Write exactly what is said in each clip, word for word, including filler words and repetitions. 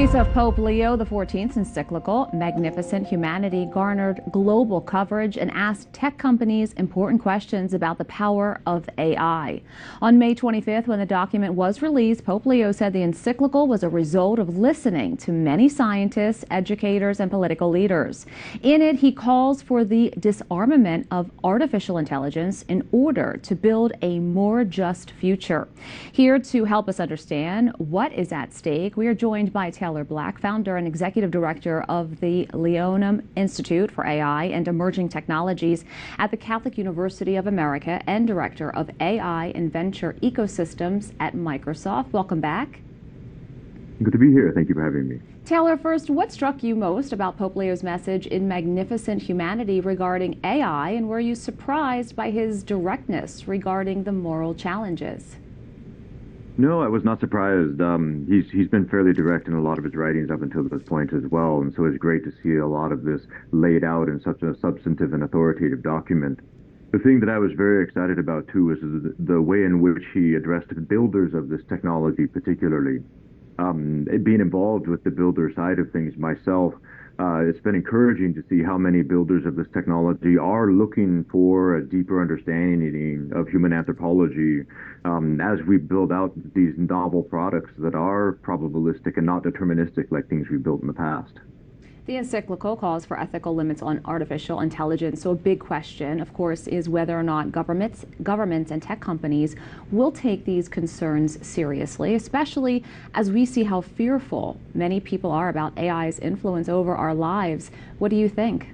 release of Pope Leo the fourteenth's encyclical, Magnificent Humanity, garnered global coverage and asked tech companies important questions about the power of A I. On May twenty-fifth, when the document was released, Pope Leo said the encyclical was a result of listening to many scientists, educators, and political leaders. In it, he calls for the disarmament of artificial intelligence in order to build a more just future. Here to help us understand what is at stake, we are joined by Taylor Black, founder and executive director of the Leoneum Institute for A I and Emerging Technologies at the Catholic University of America and director of A I and Venture Ecosystems at Microsoft. Welcome back. Good to be here. Thank you for having me. Taylor, first, what struck you most about Pope Leo's message in Magnificent Humanity regarding A I, and were you surprised by his directness regarding the moral challenges? No, I was not surprised. Um, he's he's been fairly direct in a lot of his writings up until this point as well, and so it's great to see a lot of this laid out in such a substantive and authoritative document. The thing that I was very excited about too is the, the way in which he addressed the builders of this technology, particularly. Um, being involved with the builder side of things myself, uh, it's been encouraging to see how many builders of this technology are looking for a deeper understanding of human anthropology um, as we build out these novel products that are probabilistic and not deterministic like things we built in the past. The encyclical calls for ethical limits on artificial intelligence. So a big question, of course, is whether or not governments, governments and tech companies will take these concerns seriously, especially as we see how fearful many people are about A I's influence over our lives. What do you think?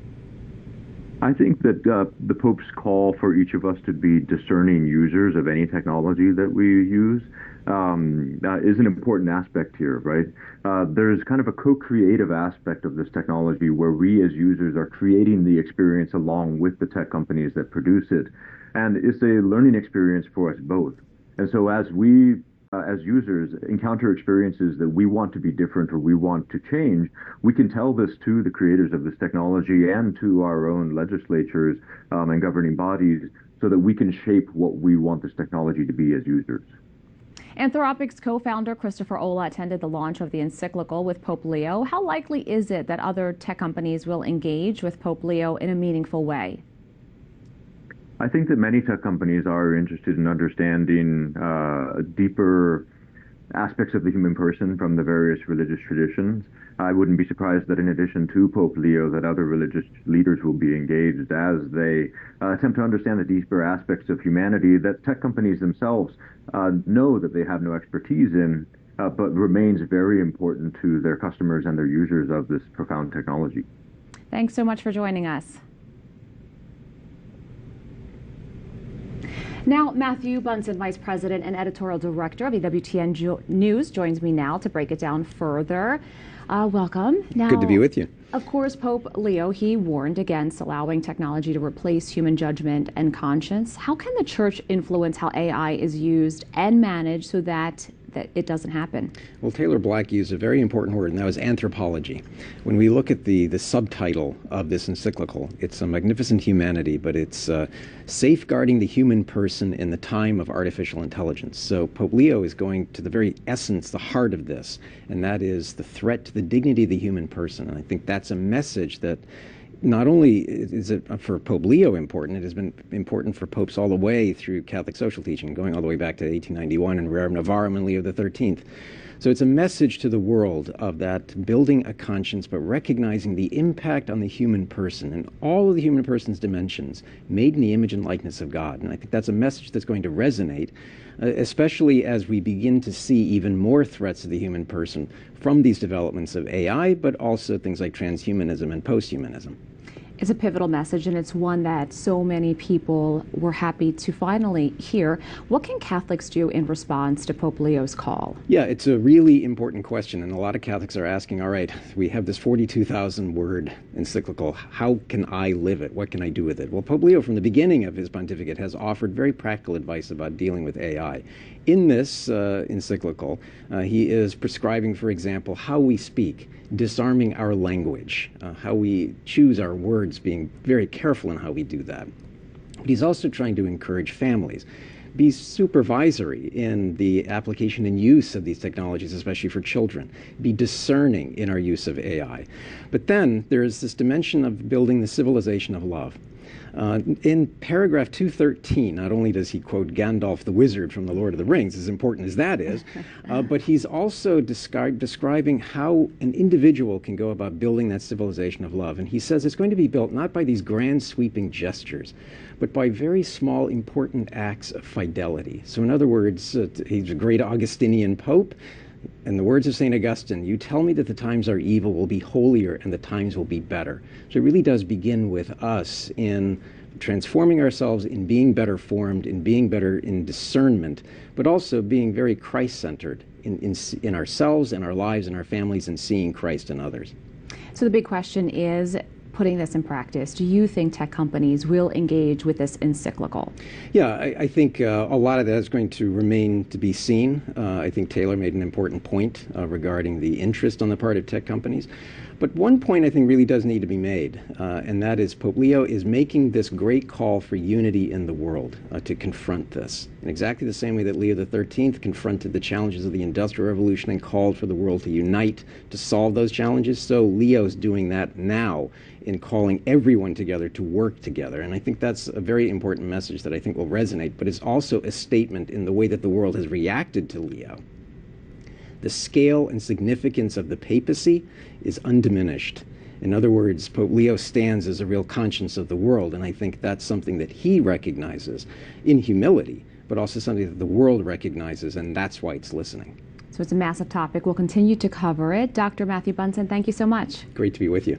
I think that uh, the Pope's call for each of us to be discerning users of any technology that we use um, uh, is an important aspect here, right? Uh, there's kind of a co-creative aspect of this technology where we as users are creating the experience along with the tech companies that produce it. And it's a learning experience for us both. And so as we Uh, as users encounter experiences that we want to be different or we want to change, we can tell this to the creators of this technology and to our own legislatures um, and governing bodies so that we can shape what we want this technology to be as users. Anthropic's co-founder Christopher Olah attended the launch of the encyclical with Pope Leo. How likely is it that other tech companies will engage with Pope Leo in a meaningful way? I think that many tech companies are interested in understanding uh, deeper aspects of the human person from the various religious traditions. I wouldn't be surprised that in addition to Pope Leo, that other religious leaders will be engaged as they uh, attempt to understand the deeper aspects of humanity that tech companies themselves uh, know that they have no expertise in, uh, but remains very important to their customers and their users of this profound technology. Thanks so much for joining us. Now, Matthew Bunson, Vice President and Editorial Director of E W T N jo News, joins me now to break it down further. Uh, welcome. Now, good to be with you. Of course, Pope Leo, he warned against allowing technology to replace human judgment and conscience. How can the Church influence how A I is used and managed so that that it doesn't happen? Well, Taylor Black used a very important word, and that was anthropology. When we look at the, the subtitle of this encyclical, it's a Magnificent Humanity, but it's uh, safeguarding the human person in the time of artificial intelligence. So Pope Leo is going to the very essence, the heart of this, and that is the threat to the dignity of the human person. And I think that's a message that not only is it for Pope Leo important, it has been important for popes all the way through Catholic social teaching, going all the way back to eighteen ninety-one and Rerum Novarum and Leo the thirteenth. So it's a message to the world of that building a conscience, but recognizing the impact on the human person and all of the human person's dimensions made in the image and likeness of God. And I think that's a message that's going to resonate, uh, especially as we begin to see even more threats to the human person from these developments of A I, but also things like transhumanism and posthumanism. It's a pivotal message, and it's one that so many people were happy to finally hear. What can Catholics do in response to Pope Leo's call? Yeah, it's a really important question, and a lot of Catholics are asking, all right, we have this forty-two thousand word encyclical. How can I live it? What can I do with it? Well, Pope Leo, from the beginning of his pontificate, has offered very practical advice about dealing with A I. In this uh, encyclical, uh, he is prescribing, for example, how we speak, disarming our language, uh, how we choose our words, being very careful in how we do that. But he's also trying to encourage families, be supervisory in the application and use of these technologies, especially for children, be discerning in our use of A I. But then there's this dimension of building the civilization of love. Uh, in paragraph two thirteen, not only does he quote Gandalf the Wizard from The Lord of the Rings, as important as that is, uh, but he's also descri describing how an individual can go about building that civilization of love. And he says it's going to be built not by these grand sweeping gestures, but by very small, important acts of fidelity. So in other words, uh, he's a great Augustinian pope. In the words of Saint Augustine, you tell me that the times are evil will be holier and the times will be better. So it really does begin with us in transforming ourselves, in being better formed, in being better in discernment, but also being very Christ-centered in, in, in ourselves and our lives and our families, and seeing Christ in others. So the big question is, putting this in practice, do you think tech companies will engage with this encyclical? Yeah, I, I think uh, a lot of that is going to remain to be seen. Uh, I think Taylor made an important point uh, regarding the interest on the part of tech companies. But one point I think really does need to be made, uh, and that is Pope Leo is making this great call for unity in the world uh, to confront this. In exactly the same way that Leo the thirteenth confronted the challenges of the Industrial Revolution and called for the world to unite to solve those challenges, so Leo's doing that now in calling everyone together to work together. And I think that's a very important message that I think will resonate, but it's also a statement in the way that the world has reacted to Leo. The scale and significance of the papacy is undiminished. In other words, Pope Leo stands as a real conscience of the world, and I think that's something that he recognizes in humility, but also something that the world recognizes, and that's why it's listening. So it's a massive topic. We'll continue to cover it. Doctor Matthew Bunson, thank you so much. Great to be with you.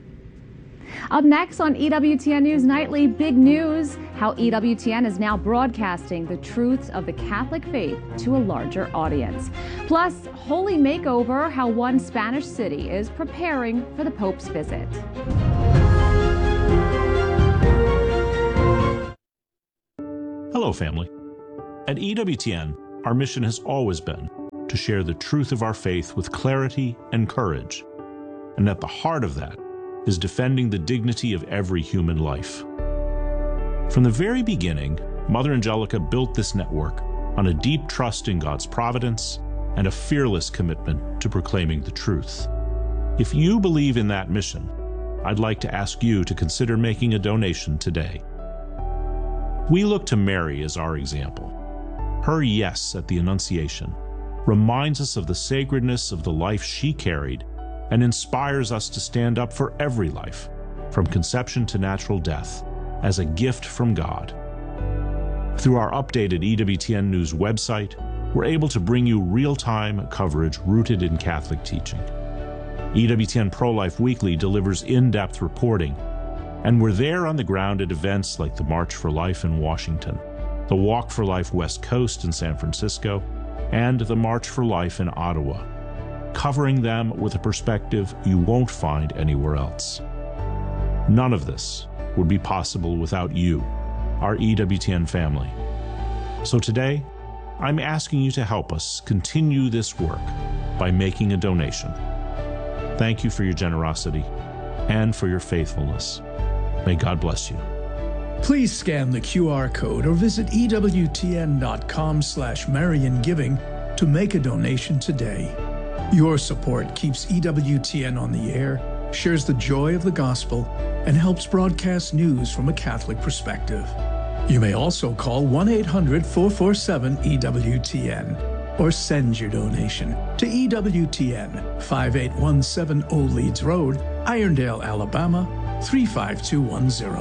Up next on E W T N News Nightly, big news, how E W T N is now broadcasting the truths of the Catholic faith to a larger audience. Plus, holy makeover, how one Spanish city is preparing for the Pope's visit. Hello, family. At E W T N, our mission has always been to share the truth of our faith with clarity and courage. And at the heart of that is defending the dignity of every human life. From the very beginning, Mother Angelica built this network on a deep trust in God's providence and a fearless commitment to proclaiming the truth. If you believe in that mission, I'd like to ask you to consider making a donation today. We look to Mary as our example. Her yes at the Annunciation reminds us of the sacredness of the life she carried and inspires us to stand up for every life, from conception to natural death, as a gift from God. Through our updated E W T N News website, we're able to bring you real-time coverage rooted in Catholic teaching. E W T N Pro-Life Weekly delivers in-depth reporting, and we're there on the ground at events like the March for Life in Washington, the Walk for Life West Coast in San Francisco, and the March for Life in Ottawa, covering them with a perspective you won't find anywhere else. None of this would be possible without you, our E W T N family. So today, I'm asking you to help us continue this work by making a donation. Thank you for your generosity and for your faithfulness. May God bless you. Please scan the Q R code or visit E W T N dot com slash Marian Giving to make a donation today. Your support keeps E W T N on the air, shares the joy of the gospel, and helps broadcast news from a Catholic perspective. You may also call one eight hundred, four four seven, E W T N or send your donation to E W T N, five eight one seven Old Leeds Road, Irondale, Alabama, three five two one zero.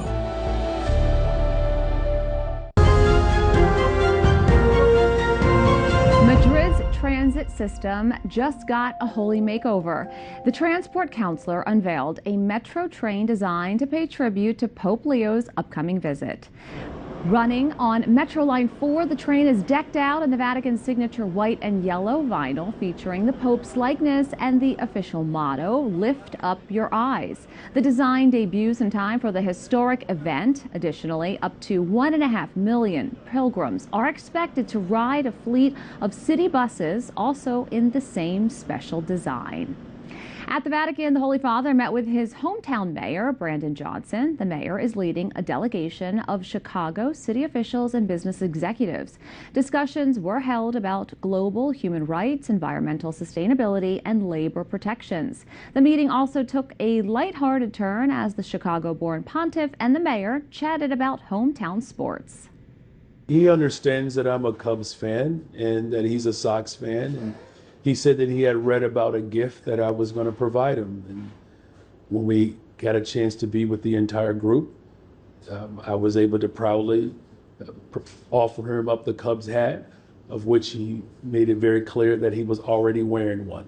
Madrid's transit system just got a holy makeover. The Transport Councilor unveiled a metro train designed to pay tribute to Pope Leo's upcoming visit. Running on Metroline four, the train is decked out in the Vatican signature white and yellow vinyl featuring the Pope's likeness and the official motto, "Lift up your eyes." The design debuts in time for the historic event. Additionally, up to one and a half million pilgrims are expected to ride a fleet of city buses, also in the same special design. At the Vatican, the Holy Father met with his hometown mayor, Brandon Johnson. The mayor is leading a delegation of Chicago city officials and business executives. Discussions were held about global human rights, environmental sustainability, and labor protections. The meeting also took a lighthearted turn as the Chicago-born pontiff and the mayor chatted about hometown sports. He understands that I'm a Cubs fan and that he's a Sox fan. And he said that he had read about a gift that I was going to provide him. And when we got a chance to be with the entire group, um, I was able to proudly uh, offer him up the Cubs hat, of which he made it very clear that he was already wearing one.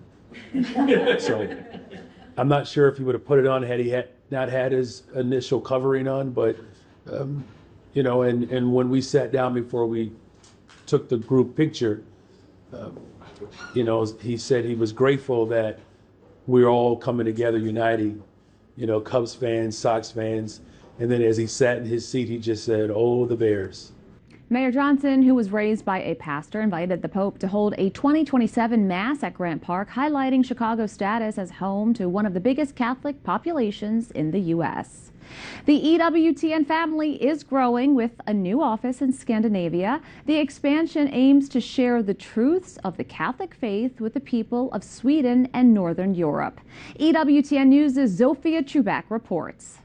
So I'm not sure if he would have put it on had he had not had his initial covering on, but, um, you know, and, and when we sat down before we took the group picture, um, you know, he said he was grateful that we're all coming together, uniting, you know, Cubs fans, Sox fans. And then as he sat in his seat, he just said, "Oh, the Bears." Mayor Johnson, who was raised by a pastor, invited the Pope to hold a twenty twenty-seven Mass at Grant Park, highlighting Chicago's status as home to one of the biggest Catholic populations in the U S The E W T N family is growing with a new office in Scandinavia. The expansion aims to share the truths of the Catholic faith with the people of Sweden and Northern Europe. E W T N News' Zofia Chubak reports.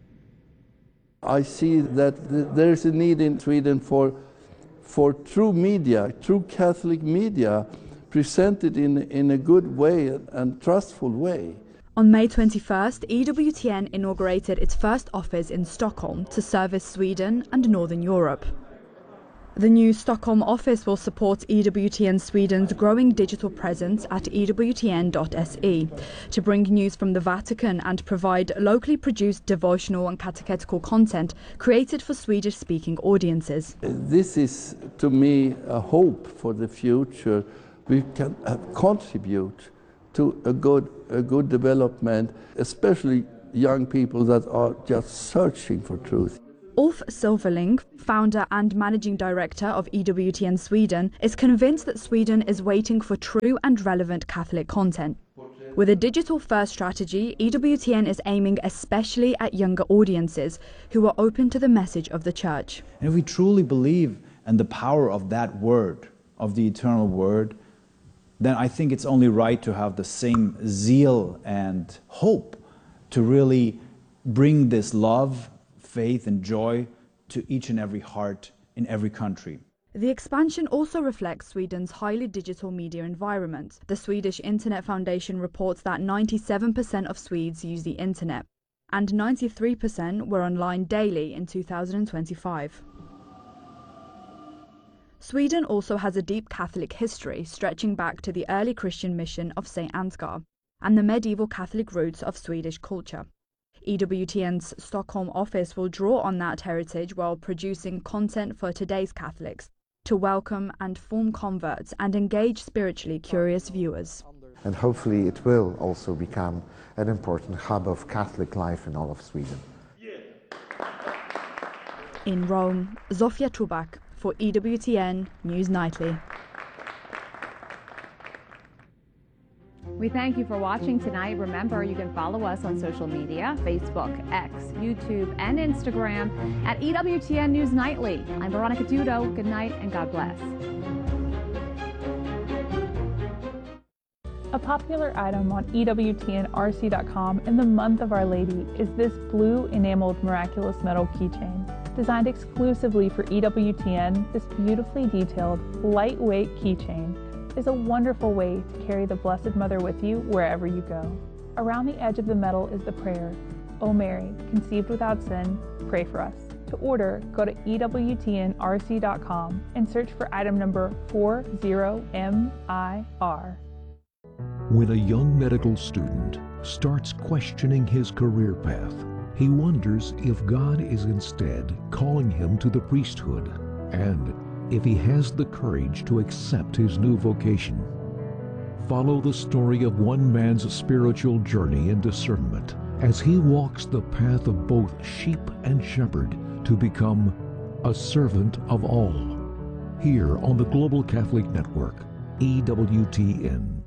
I see that th there is a need in Sweden for, for true media, true Catholic media, presented in, in a good way and trustful way. On May twenty-first, E W T N inaugurated its first office in Stockholm to service Sweden and Northern Europe. The new Stockholm office will support E W T N Sweden's growing digital presence at E W T N dot S E to bring news from the Vatican and provide locally produced devotional and catechetical content created for Swedish-speaking audiences. This is, to me, a hope for the future. We can uh, contribute to a good, a good development, especially young people that are just searching for truth. Ulf Silverling, founder and managing director of E W T N Sweden, is convinced that Sweden is waiting for true and relevant Catholic content. With a digital-first strategy, E W T N is aiming especially at younger audiences who are open to the message of the Church. And if we truly believe in the power of that word, of the eternal word, then I think it's only right to have the same zeal and hope to really bring this love, faith and joy to each and every heart in every country. The expansion also reflects Sweden's highly digital media environment. The Swedish Internet Foundation reports that ninety-seven percent of Swedes use the internet, and ninety-three percent were online daily in two thousand twenty-five. Sweden also has a deep Catholic history stretching back to the early Christian mission of Saint Ansgar and the medieval Catholic roots of Swedish culture. E W T N's Stockholm office will draw on that heritage while producing content for today's Catholics to welcome and form converts and engage spiritually curious viewers. And hopefully it will also become an important hub of Catholic life in all of Sweden. In Rome, Zofia Chubak for E W T N News Nightly. We thank you for watching tonight. Remember, you can follow us on social media, Facebook, X, YouTube, and Instagram at E W T N News Nightly. I'm Veronica Dudo. Good night and God bless. A popular item on E W T N R C dot com in the month of Our Lady is this blue enameled miraculous metal keychain. Designed exclusively for E W T N, this beautifully detailed, lightweight keychain is a wonderful way to carry the Blessed Mother with you wherever you go. Around the edge of the metal is the prayer, "O Mary, conceived without sin, pray for us." To order, go to E W T N R C dot com and search for item number four zero M I R. When a young medical student starts questioning his career path, he wonders if God is instead calling him to the priesthood, and if he has the courage to accept his new vocation. Follow the story of one man's spiritual journey and discernment as he walks the path of both sheep and shepherd to become a servant of all. Here on the Global Catholic Network, E W T N.